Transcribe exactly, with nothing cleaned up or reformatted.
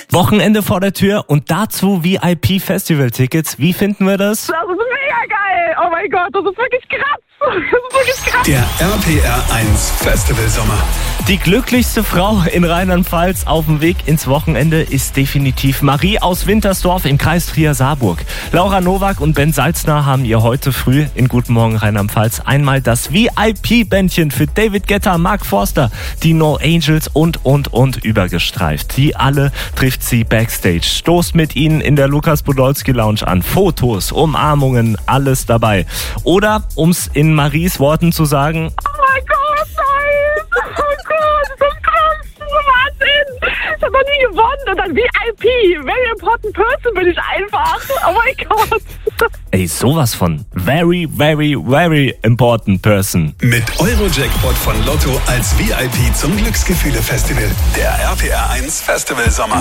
Wochenende vor der Tür und dazu V I P-Festival-Tickets. Wie finden wir das? Das ist mega geil. Oh mein Gott, das ist wirklich krass. Das ist wirklich krass. Der R P R eins Festival Sommer. Die glücklichste Frau in Rheinland-Pfalz auf dem Weg ins Wochenende ist definitiv Marie aus Wintersdorf im Kreis Trier-Saarburg. Laura Nowak und Ben Salzner haben ihr heute früh in Guten Morgen Rheinland-Pfalz einmal das V I P-Bändchen für David Guetta, Mark Forster, die No Angels und, und, und übergestreift. Die alle trifft sie backstage, stoßt mit ihnen in der Lukas Podolski Lounge an. Fotos, Umarmungen, alles dabei. Oder, um's in Maries Worten zu sagen: Oh mein Gott, nein. Oh Gott, das ist krass. Wahnsinn. Ich habe noch nie gewonnen. Und dann V I P. Very important person bin ich einfach. Oh mein Gott. Ey, sowas von very, very, very important person. Mit Euro-Jackpot von Lotto als V I P zum Glücksgefühle-Festival. Der R P R eins Festival Sommer.